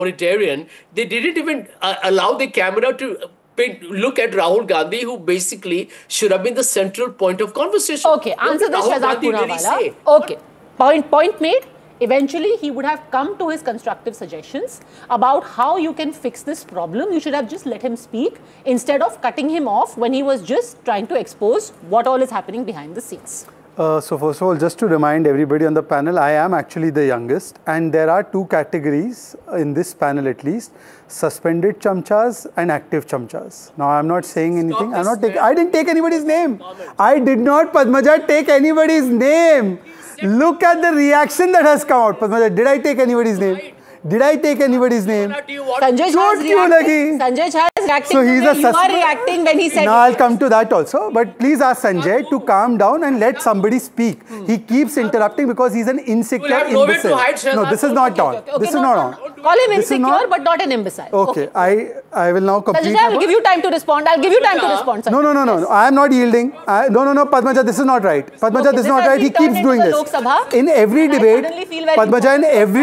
authoritarian, they didn't even allow the camera to look at Rahul Gandhi, who basically should have been the central point of conversation. Okay, answer this, Shahzad Poonawalla. Okay, point made. Eventually, he would have come to his constructive suggestions about how you can fix this problem. You should have just let him speak instead of cutting him off when he was just trying to expose what all is happening behind the scenes. So first of all, just to remind everybody on the panel, I am actually the youngest, and there are two categories in this panel at least: suspended chamchas and active chamchas. Now, I'm not saying anything. I didn't take anybody's name. I did not, Padmaja, take anybody's name. Look at the reaction that has come out. Padmaja, did I take anybody's name? Did I take anybody's name? Sanjay Jha is reacting. Sanjay Jha is reacting. So he's you are reacting when he said. Now I'll come to that also. But please ask Sanjay to calm down and let somebody speak. He keeps interrupting because he's an insecure imbecile. No, this is not on. This is not on. Call him insecure, but not an imbecile. Okay, I will now complete. Sanjay Jha, I'll give you time to respond. I'll give you time to respond. No. I am not yielding. No, Padmaja, this is not right. Padmaja, this is not right. He keeps doing this. In every debate, Padmaja,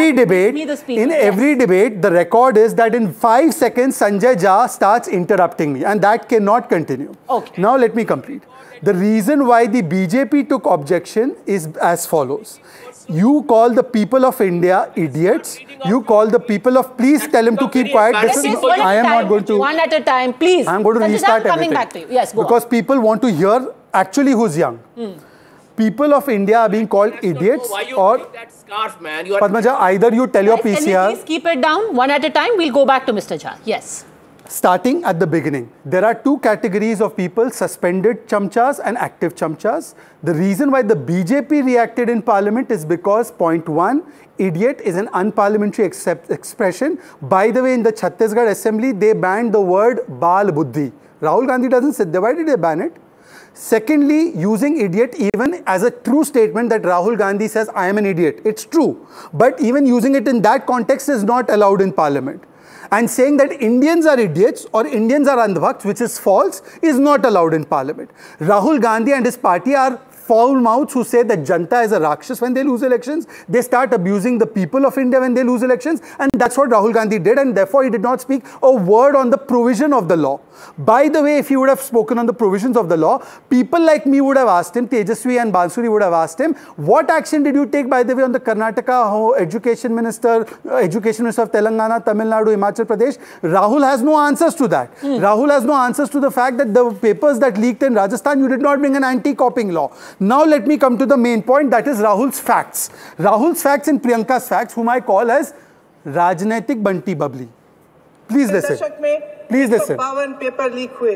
in every debate, the record is that in 5 seconds, Sanjay Jha starts interrupting me, and that cannot continue. Okay. Now let me complete. The reason why the BJP took objection is as follows. You call the people of India idiots. You call the people of... Please tell him to keep quiet. I am not going to... One at a time, please. I am going to restart everything. Coming back to you. Yes, go because people want to hear actually who's young. People of India are being called idiots or... that scarf, man. Padmaja, either you tell your PCR... Can you please keep it down one at a time? We'll go back to Mr. Jha. Yes. Starting at the beginning, there are two categories of people: suspended chamchas and active chamchas. The reason why the BJP reacted in parliament is because, point one, idiot is an unparliamentary expression. By the way, in the Chhattisgarh assembly, they banned the word Bal Buddhi. Rahul Gandhi doesn't sit there. Why did they ban it? Secondly, using idiot even as a true statement that Rahul Gandhi says, I am an idiot. It's true. But even using it in that context is not allowed in parliament. And saying that Indians are idiots or Indians are andhbhakts, which is false, is not allowed in parliament. Rahul Gandhi and his party are foul mouths who say that Janta is a Rakshas when they lose elections. They start abusing the people of India when they lose elections. And that's what Rahul Gandhi did. And therefore, he did not speak a word on the provision of the law. By the way, if he would have spoken on the provisions of the law, people like me would have asked him, Tejasvi and Bansuri would have asked him, what action did you take, by the way, on the Karnataka Education Minister of Telangana, Tamil Nadu, Himachal Pradesh? Rahul has no answers to that. Rahul has no answers to the fact that the papers that leaked in Rajasthan, you did not bring an anti-copying law. Now let me come to the main point, that is Rahul's facts. Rahul's facts and Priyanka's facts, whom I call as Rajnaitik Banti Babli. Please listen. Please listen. 52 paper leak हुए,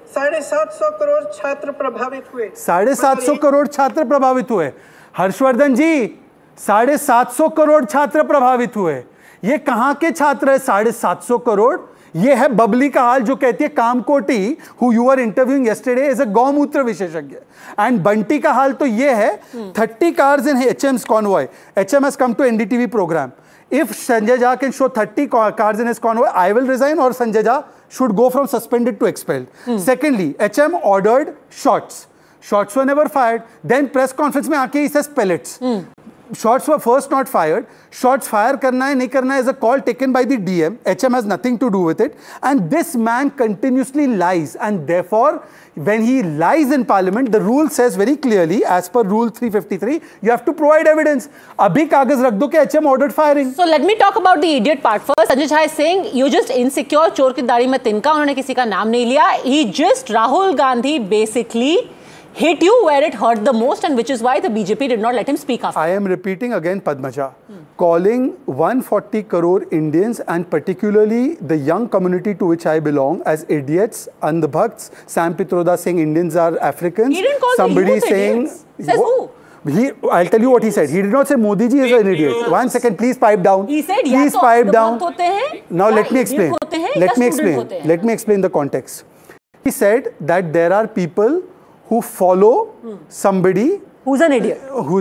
750 करोड़ छात्र प्रभावित हुए. 750 करोड़ छात्र प्रभावित हुए. हर्षवर्धन जी, 750 करोड़ छात्र प्रभावित हुए. ये कहां के छात्र है 750 करोड़? ये है बबली का हाल जो कहती है Kamakoti, who you were interviewing yesterday, is a गौमूत्र विशेषज्ञ. And बंटी का हाल तो ये है 30 cars in HM's convoy. HM has come to NDTV program. If Sanjay Jha can show 30 cars in his convoy, I will resign, or Sanjay Jha should go from suspended to expelled. Secondly, HM ordered shots. Shots were never fired. Then press conference mein aake he says pellets. Shots were first not fired. Shots fire karna hai, nahi karna hai is a call taken by the DM. HM has nothing to do with it. And this man continuously lies. And therefore, when he lies in parliament, the rule says very clearly, as per rule 353, you have to provide evidence. Abhi kagaz rakh do ke HM ordered firing. So let me talk about the idiot part first. Sanjay Jha is saying, you just insecure, chor ki daadi mein tinka, unhone kisi ka naam nahi liya. He just, Rahul Gandhi basically hit you where it hurt the most, and which is why the BJP did not let him speak after. I am repeating again, Padmaja, calling 140 crore Indians and particularly the young community to which I belong as idiots, andhbhakts. Sam Pitroda saying Indians are Africans. He didn't call somebody the youth saying idiots. Says who? I'll tell you what he said. He did not say Modi ji is an idiot. 1 second, please pipe down. He said, please pipe down. Now let me explain. Let me explain the context. He said that there are people who follow somebody who's an idiot, who's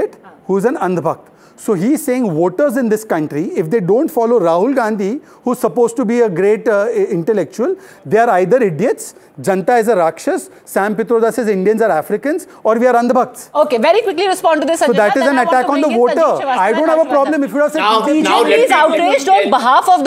an andhbhakt. So he is saying voters in this country, if they don't follow Rahul Gandhi, who's supposed to be a great intellectual, they are either idiots, Janta is a Rakshas, Sam Pitroda says Indians are Africans, or we are andhbhakts. Okay, very quickly respond to this. So that is an attack on the voter. I don't have a problem if you have said BJP is outraged on behalf of the